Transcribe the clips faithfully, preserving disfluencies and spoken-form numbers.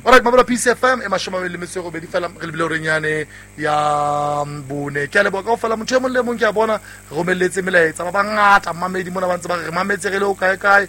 Alright, mamela P C F M e mashoma le metso go bedi fela re lebile renyane ya bone ke a leboga go fela motho mo le mong ke a bona go meletse melaetsa ba bangata mamedi mona ba ntse ba re mametse re le o kae kae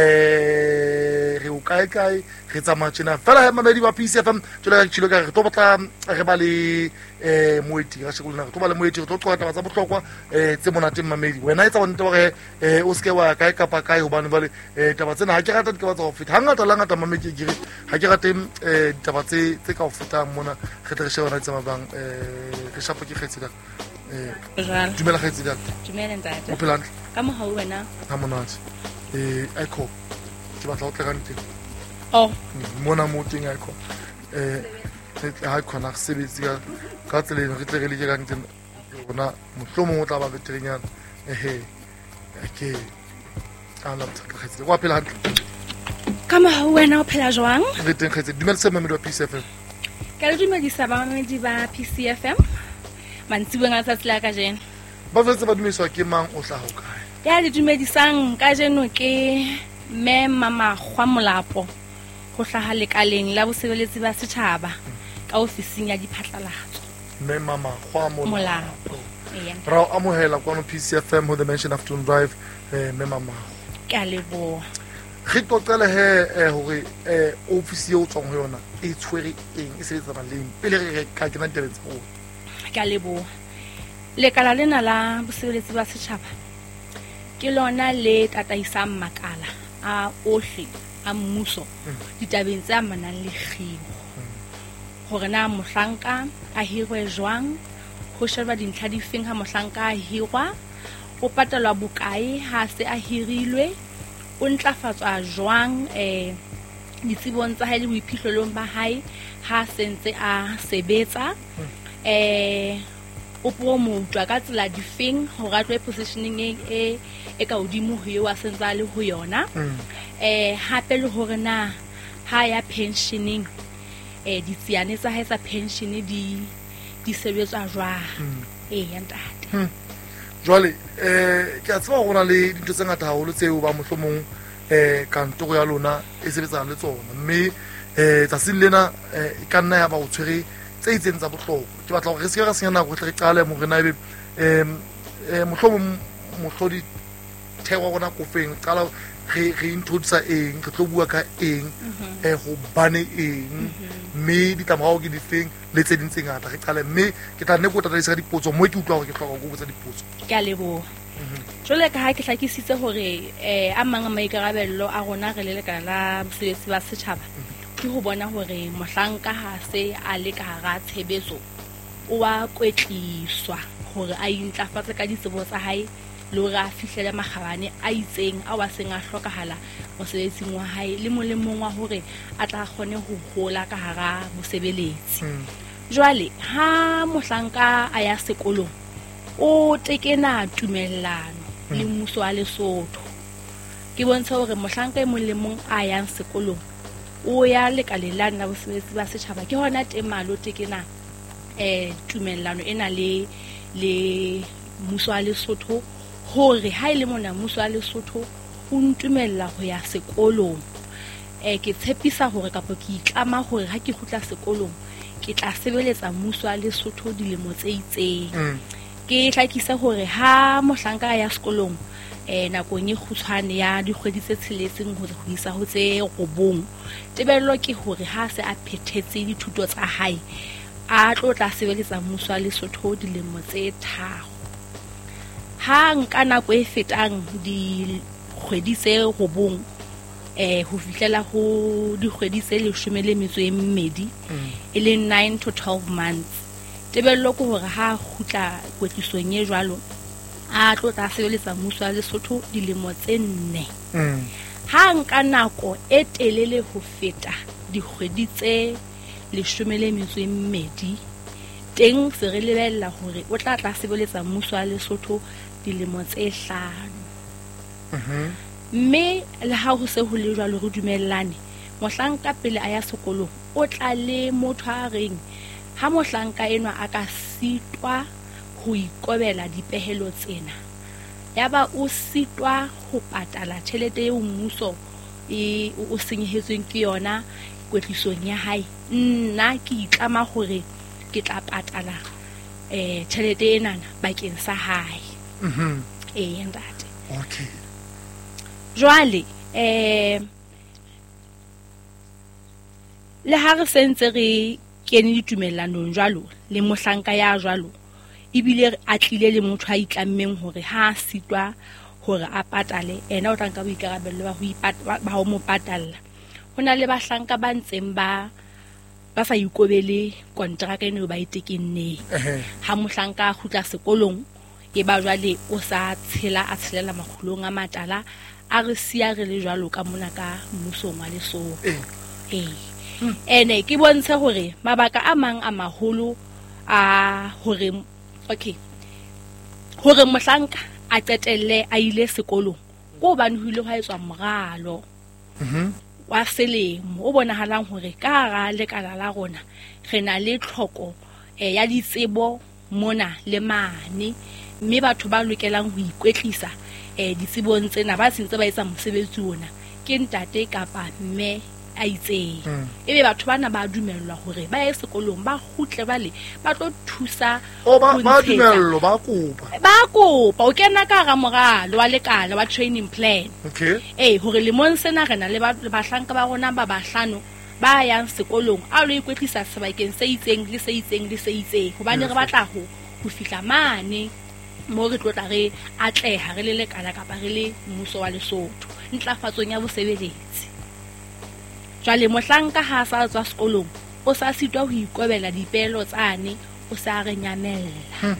eh re o kae kae re tsamaya tsena fela mamedi ba P C F M tšola ka tšhilo ka re to batla re ba le eh moeti ga shekolona re to ba le moeti re to tloga taba tsa botlhokwa eh tse monate mamedi wena e tsa bonte gore eh o ske wa kae kapa kae go bana ba le taba tsena ha ke rata ke batsa go feta hangata la ngata mamedi ke re ha ke rate eh taba tse tse ka go feta mona re tle re shebana tsa mabang eh re shapo ke kgetsi ka eh dumela kgetsi ka dumela ntate o phelang ka mo ha wena ha monate eh I call ke batla go tla ka nteng oh mona mo teng I call eh ha khona go sebetsi ka ka tsele re tle re le ka nteng bona mohlomong o tla ba veterinan ehe ke ala tsa kgetsi wa phela ka mo ha wena o phela jwang re teng kgetsi dumela se mamedi wa P C F M ka le dumedisa ba mamedi ba P C F M mantsi bongata tsatsi la ka jeno ba fetse ba dumiswa ke mang o tla ho kae ya le dumedisang ka jeno ke me mama gwa molapo go hlaha lekaleng la bosebeletsi ba setšhaba ka ofising ya diphatlalatso me mama gwa molapo ra amohela kwa no P C F M ho the mention afternoon drive eh me mama ke a leboha re tlotlele he hore eh office yo tsong ho yona e tshwere eng e sebetsana leng pele re ka ke na tebetsa ho ke a leboha lekala lena la bosebeletsi ba setšhaba ke lona le tataisang makala a ohle a mmuso ditabeng tse amanang le kgiro hore na mohlanka a hirwe jwang ho sheba dintlha di feng ha mohlanka a hirwa o patalwa bokae ha se a hirilwe o ntlafatswa jwang eh ditsebong tsa hae le boiphihlelong ba hae ha sentse a sebetsa eh o promotwa ka tsela di feng ho ratwe positioning e e ka hodimo ho yo a sentsa le ho yona eh hape le hore na ha ya pensioning eh ditsiane tsa hae tsa pension di di sebetswa jwang eh ya ntate jwale eh ke a tseba gona le dintho tse ngata haholo tseo ba mohlomong eh kantoro ya lona e sebetsana le tsona mme eh tsa silena e ka nna ya ba o tshwere tse itseng tsa bohlokwa ke batla gore re se ka senya nako re qale mo re na ebe em mohlomong mohlodi thewa gona go feng qala re re introduce eng re tlo bua ka eng eh go bane eng mme ditlamorao ke di feng le tse dintse ngata re qale mme ke tla nne go tataisa dipotso mo ke utlwa gore ke hloka go botsa dipotso ke a leboha jole ka ha ke hlakisitse hore eh a mang a maikarabello a rona re le lekala la bosebeletsi ba setjhaba ke ho bona hore mohlanka ha se a le ka hara tshebetso o wa kwetliswa hore a intlafatse ka ditsebo tsa hae le hore a fihlele makgabane a itseng a wa seng a hlokahala mosebetsing wa hae le molemong wa hore a tla kgone ho hola ka hara bosebeletsi jwale ha mohlanka a ya sekolong o tekena tumellano le mmuso wa Lesotho ke bontsha hore mohlanka e molemong a yang sekolong o ya lekaleng la bosebeletsi ba setjhaba ke hona temalo tekena eh tumellano ena le le mmuso wa Lesotho hore ha ile mona mmuso wa Lesotho o ntumella ho ya sekolong eh ke tshepisa hore kapo ke itlama hore ha ke khutla sekolong ke tla sebeletsa mmuso wa Lesotho dilemo tse itseng ke tlakisa hore ha mohlanka ya sekolong eh nakong e khutshwane ya dikgwedi tse tsheletseng ho isa ho tse robong tebello ke hore ha se a phethetse dithuto tsa hae a tlo tla sebeletsa mmuso wa Lesotho dilemo tse tharo ha nka nako e fetang di kgwedi tse robong eh ho fihlela ho dikgwedi tse leshome le metso e mmedi e le nine to twelve months tebello ko hore ha khutla kwetlisong e jwalo a tlo tla sebeletsa mmuso wa Lesotho dilemo tse nne ha nka nako e telele ho feta dikgwedi tse leshome le metso e mmedi teng se re lebella hore o tla tla sebeletsa mmuso wa Lesotho dilemo tse hlano mme le ha ho se ho le jwalo re dumellane mohlanka pele a ya sekolong o tla le motho a reng ha mohlanka enwa a ka sitwa ho ikobela dipehelo tsena yaba o sitwa ho patala tšhelete eo mmuso e o senyehetsweng ke yona kwetlisong ya hae nna ke itlama hore ke tla patala eh tjhelete ena bakeng sa hae. Mhm. Eh ntate. Okay. Jwale eh le ha re sentse re kene ditumellanong jwalo le mohlanka ya jwalo ebile a tlile le motho a itlammeng hore ha sitwa hore a patale ena o tla nka boikarabello ba ho ipatala ba ho mo patalla. Hona le bahlanka ba ntseng ba ba sa ikobele kontraka eno ba itekenne ha mohlanka a khutla sekolong e ba jwale o sa tshela a tshelela makhulong a matala a re sia re le jwalo ka mona ka mmusong wa Lesotho. Eh ene ke bontshe hore mabaka a mang a maholo a hore okay hore mohlanka a qetelle a ile sekolong go bane ho ile ha etswa moralo Mhm. wa selemo o bonahalang hore ka ga lekala la rona re na le tlhoko eh, ya ditsebo mona le mane mme batho ba lokelang ho ikwetlisa eh, ditsebong tsena ba sentse ba etsa mosebetsi ona ke ntate kapa mme a itseng. Ebe batho bana ba dumellwa hore ba ye sekolong ba khutle bale ba tlo thusa O ba ho ba ntshetsa- dumello ba kopa. ba kopa o kena ka ga moralo wa lekala wa training plan. Okay. Eh hore lemong sena re na le ba bahlanka ba rona ba bahlano ba yang sekolong a lo ikwetlisa sebakeng se itseng le se itseng le se itseng hobane re batla ho ho fihla mane mo re tlotla re atleha re le lekala kapa re le mmuso wa Lesotho ntlafatsong ya bosebeletsi. Jwale mohlanka ha sa tswa sekolong o sa sitwa ho ikobela dipelo tsane o sa re nyamella.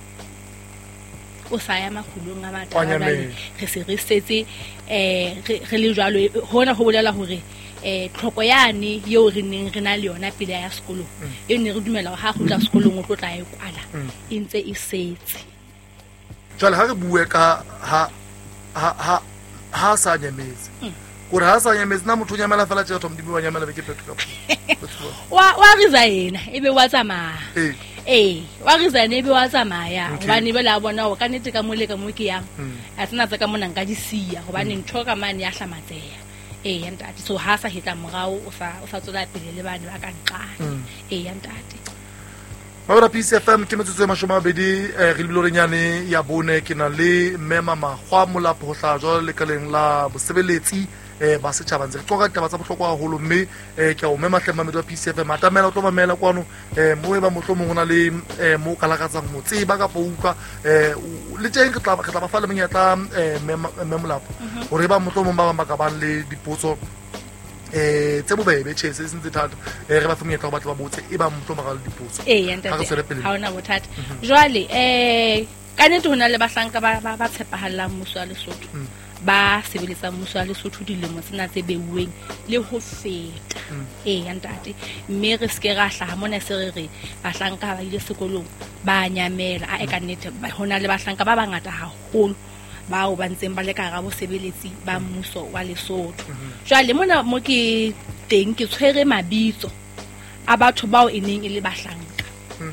O sa ya makhulong a Wa matala nyamela. re se re setse eh re re le jwalo hona ho bolela hore eh tlhoko yane eo re neng re na le yona pele ya sekolong e ne re dumela ha khutla sekolong o tlotla e kwala e ntse e setse. Jwale ha re bue ka ha ha ha ha sa nyametse. Gore ha sa nyametse na motho o nyamela fela tjhe thomdimo wa nyamela be ke phetho ka. wa wa resign ebe wa tsamaya Eh. eh wa resign ebe wa tsamaya Okay. hobane bela bona o ka nete ka mole ka mo ke yang Mm. a tsena tsa ka mona nka di sia hobane ntho ka mane ya hlamatseha eh ya ntate so ha sa heta morao o sa o sa tsola pele le bana ba ka nqane Mm. eh ya ntate. Maura P C F M ke metsotso e mashome a mabedi eh, re lebile renyane ya bone ke na le Mema Magwa molapo ho hla jwale lekaleng la bosebeletsi eh ba setjhaba ntse re qoka taba tsa bohlokwa haholo mme eh ke a o mema hlema medo P C F M atamela o tlo mamela kwano eh mo e ba motho mo hona le eh mo kalakatsang mo tseba ka pouka eh o- le teng ke tla ke tla ba fa le menyetla eh Mema Memolapo hore ba motho mo ba ba ka ba le dipotso eh tse bobebe tjhe se sentse thata eh re ba fa menyetla ho batla ba botse e ba motho mara le dipotso Eh ya Ha re tswele ntate pele. ha ona bothata. Jwale eh ka nete hona le bahlanka ba ba ba tshepahallang mmuso wa Lesotho ba sebeletsa mmuso wa Lesotho dilemo tsena tse beuweng le ho feta. Eh ya ntate mme re ske ra hlaha mona se re re bahlanka ba ile sekolong ba nyamela a e ka nete ba- hona le bahlanka ba bangata haholo bao ba ntseng ba le ka ga bosebeletsi ba mmuso wa Lesotho. Jwale mona mo ke teng ke tshwere mabitso a batho bao e neng e le bahlanka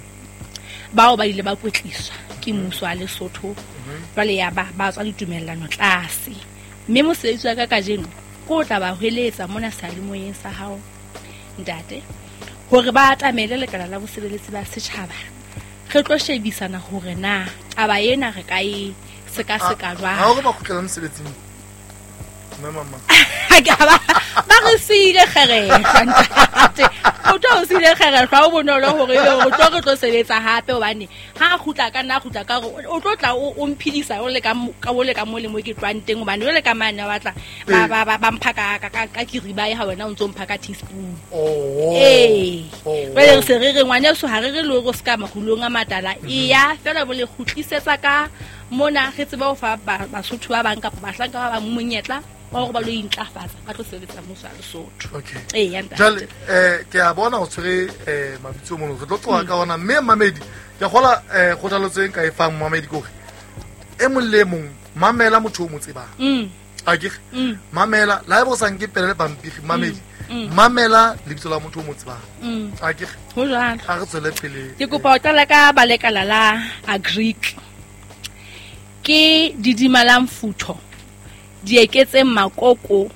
bao ba ile ba kwetliswa ke mmuso wa Lesotho jwale ya ba ba tswa ditumellano tlase mme mosebetsi wa ka kajeno ko tla ba hweletsa mona salemoyeng sa hao ntate hore ba atamele lekala la bosebeletsi ba setjhaba re tlo shebisana hore na taba ena re ka e seka seka jwang ha o re ba khutlela mosebetsing Mema ma ga ba ba re sile kgere ntate o tlo sile kgere fa o bonolo hore o tlo re tlo sebetsa hape hobane ha a khutla ka nna a khutla ka gore o tlo tla o o mphidisa o le ka mo- ka o le ka mo le mo ke twang teng hobane o le ka mane wa batla ba ba ba ba mpha ka ka ka- ka kiriba e ha wena o ntso mpha ka teaspoon. oh Eh Oh. re se re re ngwane so ha re re lo go ska mahulong a matala e ya fela bole khutlisetsa ka mona re tseba o fa ba- Basotho ba bang kapa bahlanka ba bang monyetla wa go ba lo intlafatsa ba tlo sebetsa mmuso wa Lesotho. okay Eh ya ntate. jale eh ke a bona o tshwere eh mabitso mono re tlo tloga ka ona mme mamedi ke gola eh go tlalotseng ka e fang mamedi gore e mong le mong mamela motho o mo tsebang Mm. a ke Mm. mamela la e bo sang ke pele le pampiri mamedi Mm. mamela lebitso la motho o mo tsebang Mm. a ke Ho jwalo. ga re tswele pele Ke kopa o qala ka balekala la Agric. Ke didimalang futho. Di eketse makoko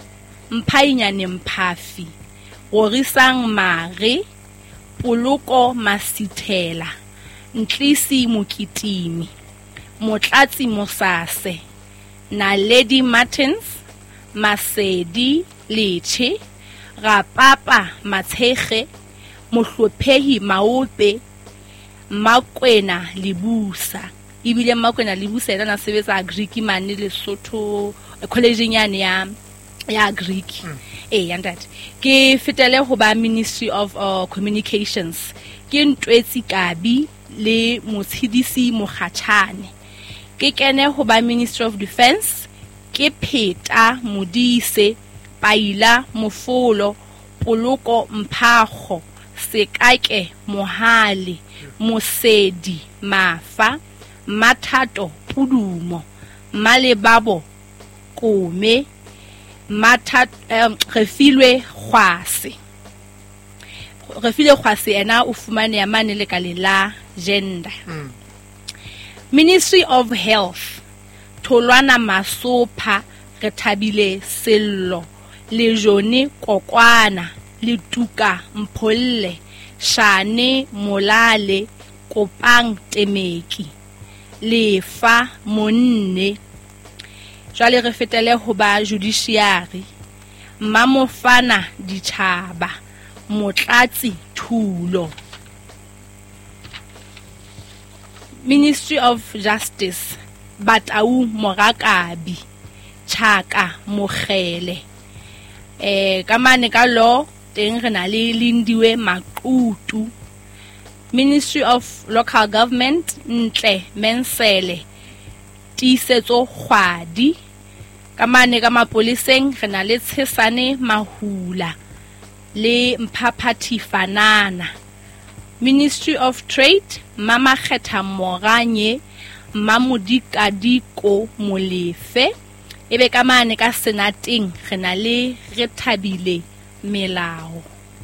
Mphahinyane Mphafi, Rorisang Mare, Poloko Masithela, Ntlisi Mokitimi, Motlatsi Mosase, Naledi Martins, Masedi Leche, Rapapa Mathege, Mohlophehi Maope, Makwena Libusa. Ibile Makwena Libusa ena na sebetsa Greek mane Lesotho college nyane ya ya Greek. Mm. Eh yandati. Ke fetele ho ba Ministry of uh, Communications. Ke Ntwetsi Kabi le Motshidisi Mokhatshane. Ke kene ho ba Ministry of Defence. Ke Pheta Modise, Paila Mofolo, Poloko Mphago, Sekake Mohale, Mosedi Mafa, Mathato Pudumo, Malebabo Kome, Mathat um, Refilwe Khwase. Refilwe Khwase ena o fumane ya mane le kale la gender. Mm. Ministry of Health, Tholwana Masopha, Rethabile Sello, le Jone Kokwana, le Tuka Mpholle, Shane Molale, Kopang Temeki, le Fa Monne. Jwale re fetele ho ba judiciary, Mamofana Ditjhaba, Motlatsi Thulo. Ministry of Justice, Batau Morakabi, Chaka Mogele. Eh kamane ka law teng re na le Lindiwe Maqutu. Ministry of Local Government, Ntle Mensele, Tisetso Khwadi. Kamane ka mapoliseng re na le Tshesane Mahula le Mphaphathi Fanana. Ministry of Trade, Mama Khetha Moranye, Mamudikadiko Molefe. Ebe kamane ka senating re na le Rethabile Melao.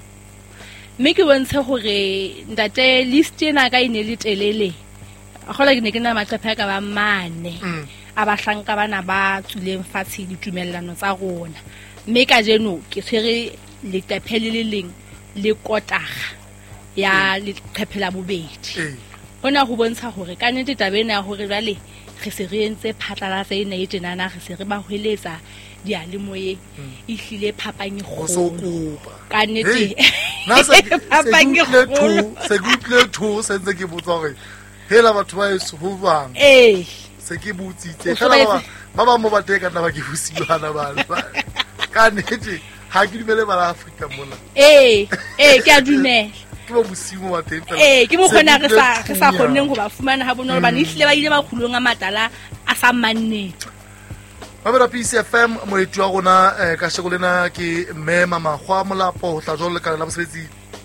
Mme ke bontshe hore ntate list ena ka ine le telele. Akgola ke ne ke na maqephe ka ba mane a ba hlanka bana ba tsuleng fatshe ditumellano tsa rona. Mme ka jeno ke tshwere le qephe le leng le kotaga ya le qephe la bobedi. Hona ho bontsha hore ka nnete tabena ya hore jwale re se re entse phatlalatsa ena e tenana re se re ba hweletsa dialemoye e hlile phapang go so kopa ka nnete na se phapang go se gutle thu se ntse ke botsa hore hela batho ba eso ho bang eh se ke butsitse fela ba ba mo ba teka na ba ke busiwana ba ka nnete ha ke dumele ba Afrika mona eh eh ke a dumela ke ba bosimo wa teng fela eh ke mo khona re sa re sa khonneng go ba fumana ha bonolo ba ne hlile ba ile ba khulong a matala a sa mannete. Mamela P C F M moeti wa rona ka shekolena ke mme Mama Khwa Molapo ho tla jole ka la bosebetsi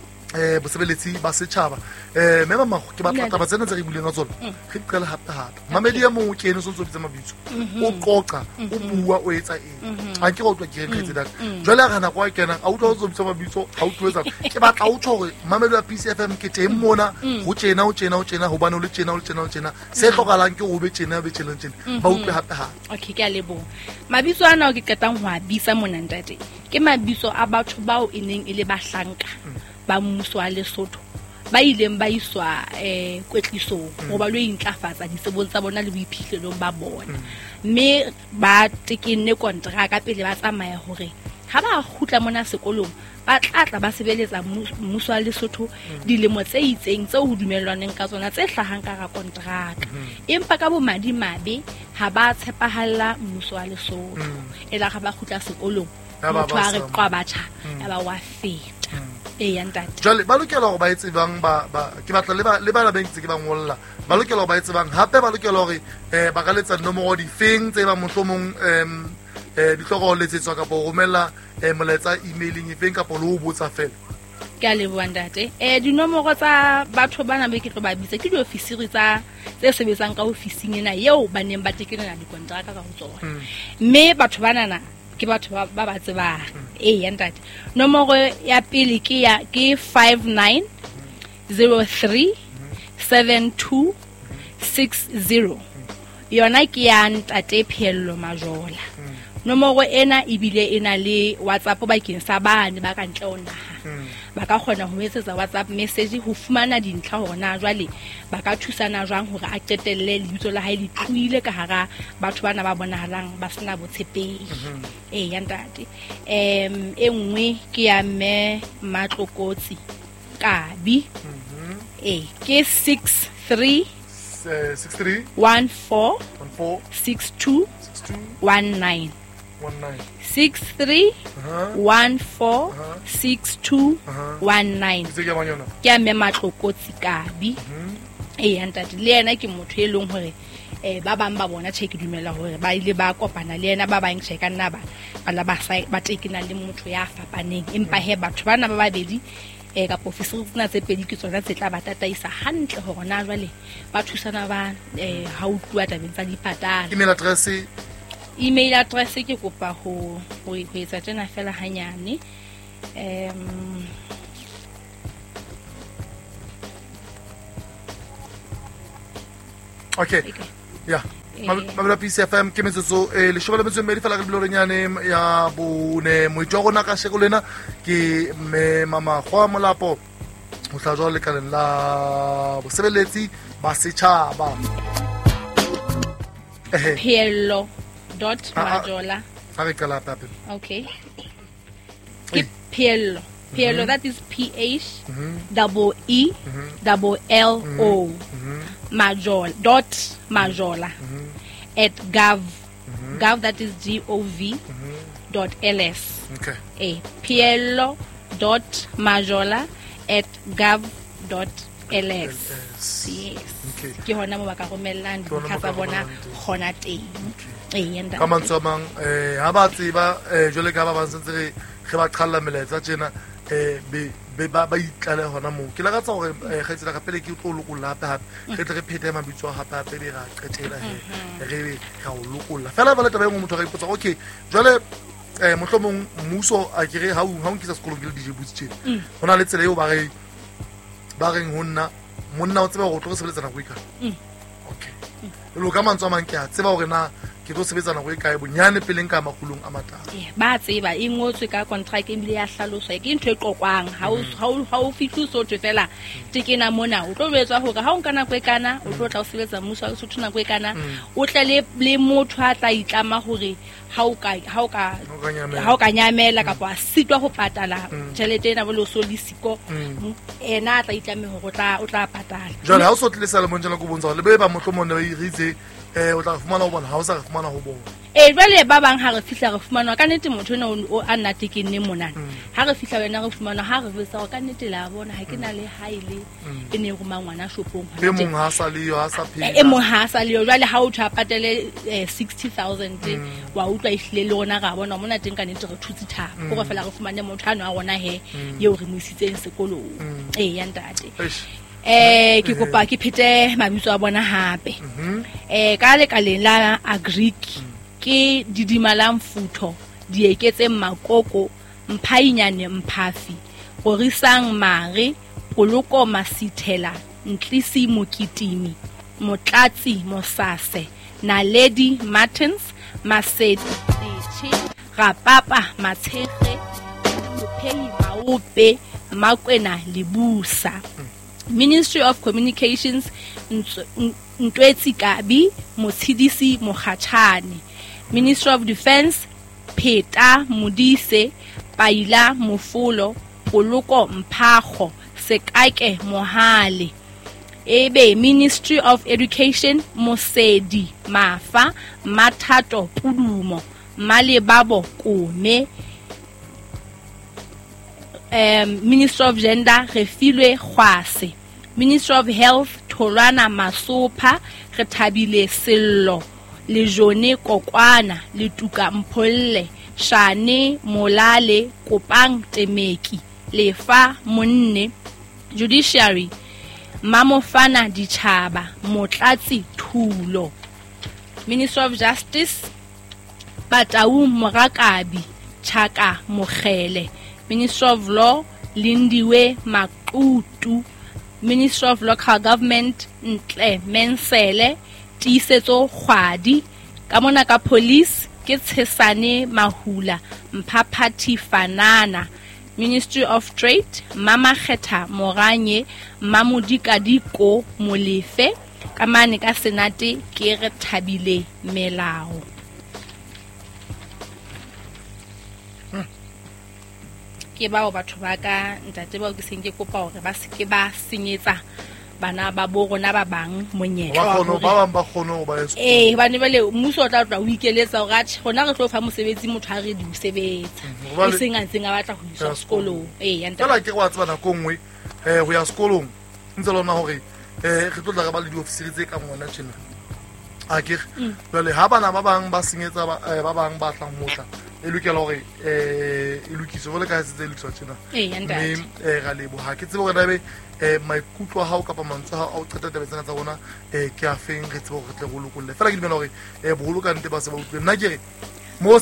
eh bosebeletsi ba setjhaba eh mme Mama ke batla taba tsena tse re buleng tsona re qale hape hape mamedi ya mo ke ene so ntse mabitso o qoqa o bua o etsa eng a ke go twa ke re tsetsa jole ga na kwa kena a utlo so ntse mabitso ha o twetsa ke batla o tshore mamedi wa P C F M ke teng mona ho tjena o tjena o tjena ho bana o le tjena o le tjena o tjena se tlogalang ke go be tjena be tjena tjena ba utlwe hape hape. Okay ke a lebo mabitso ana o ke qetang ho a bisa mona ntate ke mabitso a batho bao eneng ile ba hlanka ba mmuso wa Lesotho ba ileng ba iswa eh kwetliso go ba lo intlafatsa disebolo tsa bona le boiphihlelong ba bona mme ba tekenne kontraka pele ba tsamaya hore ha ba khutla mona sekolong ba tlatla ba sebeletsa mmuso wa Lesotho dilemo tse itseng tse ho dumellwaneng ka tsona tse hlahang ka ra kontraka empa ka bo madimabe ha ba tshepahalla mmuso wa Lesotho ela ga ba khutla sekolong motho a re kwa batjha ya ba wa feta e yantate jale ba lokela go ba etse bang ba ke batla le ba le ba beng tse ke ba ngolla ba lokela go ba etse bang hape ba lokela hore eh ba ka letsa nomoro di feng tse ba mohlomong em eh di tlogo letsetswa ka bo romela eh moletsa emailing e feng ka po lo botsa fela ke a leboha ntate eh dinomoro tsa batho bana be ke tlo ba bitsa ke di ofisiri tsa tse sebetsang ka ofising ena eo ba neng ba tekena di kontraka ka ho tsona mme batho bana na ke batho ba ba tsebang eh yantate nomoro ya pele ke ya ke five nine zero three seven two six zero yona ke ya ntate Phello Majola nomoro ena ebile ena le WhatsApp bakeng sa bane ba ka ntle ho naha ba ka kgona ho etsetsa WhatsApp message ho fumana dintlha hore na jwale ba ka thusana jwang hore a qetelle lebitso la hae le tluile ka hara batho bana ba bonahalang ba sena botshepehi eh ya ntate em e nngwe ke ya mme Matlokotsi Kabi eh ke six three six three one four one four six two six two one nine one nine six three one four six two one nine se ke banyona ke a mme Matlokotsi Kabi eh ntate le yena ke motho e leng hore eh ba bang ba bona check dumela hore ba ile ba kopana le yena ba bang check nna ba bala ba ba tekena le motho ya fapaneng empa he batho bana ba babedi eh ka office tsena tse pedi ke tsona tse tla ba tataisa hantle hore na jwale ba thusana ba eh ha o tluwa tabeng tsa dipatala. Email address email address ke kopa ho ho etsa tjena fela hanyane em okay ya Mamela P C F M ke metsotso e le shobela metsotso mmedi fela ka bilorenyane ya bone moitwa gona ka sheko lena ke me mama Kgwa Molapo ho hlajwa le kaleng la bosebeletsi ba setjhaba eh Piello dot Majola ha re kala pape okay ke Piello Piello that is P H double E double L O Majola dot Majola at gov gov that is G O V dot L S okay eh Piello dot Majola at gov dot L S yes okay ke hona mo ba ka romellang dintlha tsa bona gona teng eh yenda ka mantswe mang eh ha ba tseba eh jole ka ba ba sentse re ge ba qhalla meletsa tjena eh be be ba ba itlale hona mo ke la ka tsa hore ge tsela ka pele ke tlo lokolla hape hape ge tle re phete mabitso hape hape be ra qetela he re ka o lokolla fela ba le taba engwe motho ga ipotsa okay jole eh mohlomong mmuso a kire ha ha o nkisa sekolong ke le D J Boots tjena hona le tsela eo ba re ba reng honna monna o tseba go tlo sebeletsana go ika okay lo ka mantswe mang ke a tseba hore na ke tlo sebetsana go ikae bonyane peleng ka makulong a matala ba tseba e ngotswe ka contract e bile ya hlaloswa ke ntho e qokwang ha o ha o fitlu so tse fela tekena mona o tlo betswa hore ha o nkana kwe kana o tlo tla o sebetsa mmuso o sotho na kwe kana o tle le le motho a tla itlama hore ha o ka ha o ka ha o ka nyamela ka pa sitwa ho patala tšhelete ena bolo so lisiko ena tla itlame hore o tla o tla patala jwale ha o so tlisa le monjela go bontsha le be ba mohlomong ba iritse eh o tla fumana ho bona ha o sa re fumana ho bona eh jwale ba bang ha re fihla re fumana ka nnete motho ena o a nna tekenne mona ha re fihla wena re fumana ha re botsa ka nnete la bona ha ke na le haile e ne go mangwana shopong e mong ha sa le yo ha sa phela e mong ha sa le yo jwale ha o tla patele sixty thousand wa utlwa ihlile le rona ga bona mona teng ka nnete re thutsi thapa go fela re fumane motho ano a rona he yeo re mo isitseng sekolong eh ya ntate eh ke kopa ke phete mabitso a bona hape eh ka le kaleng la agric ke didimalang futho di eketse makoko mphainyane mphafi gorisang mare poloko masithela ntlisi mokitimi motlatsi mosase Naledi Martins Masedi Tshi Rapapa Matshege Mophehi Maope Makwena Libusa Ministry of Communications Ntwetsi Kabi Motshidisi Mokhatshane Ministry of Defence Pheta Modise Paila Mofolo Poloko Mphago Sekake Mohale Ebe Ministry of Education Mosedi Mafa Mathato Pudumo Malebabo Kome um, Ministry of Gender Refilwe Khwase Ministry of Health Tholwana Masopa Rethabile Sello Lejone Kokwana Letuka Mpholle Shane Molale Kopang Temeki Lefa Monne Judiciary Mamofana Dichaba Motlatsi Thulo Ministry of Justice Batau Morakabi Chaka Mogele Ministry of Law Lindiwe Makutu Ministry of Local Government Ntle Mensele Tisetso Khwadi Kamona ka Police ke Tshesane Mahula Mphaphati Fanana, Ministry of Trade, Mama Khetha Moranye, Mamudika Diko Molefe, Kamane ka Senate ke re Thabile Melao. Ke bao batho ba ka ntate ba o ke seng ke kopa hore ba se ke ba senyetsa bana ba bo rona ba bang monyetla ba khono ba bang ba khono ba e eh bane bale mmuso o tla tla o ikeletsa hore athe gona re tlo fa mosebetsi motho a re di sebetsa e seng a ntse a batla go isa sekolong eh ya ntala ke go tsaba na kongwe eh go ya sekolong ntse lona hore eh re tlo tla ga ba le di office tse ka mona tjena a ke bale ha bana ba bang ba senyetsa ba bang ba tlang motla e lokela hore eh e lokise vole ka tse lokiswa tjena eh ya ntate eh ga lebo ha ke tsebe gore dabe eh maikutlo ha o ka pa mantsa ha o qeta taba tsena tsa bona eh ke a feng re tsebo re tle go lokolle fela ke dimela hore eh bolo ka nte ba se ba utlwe nna ke re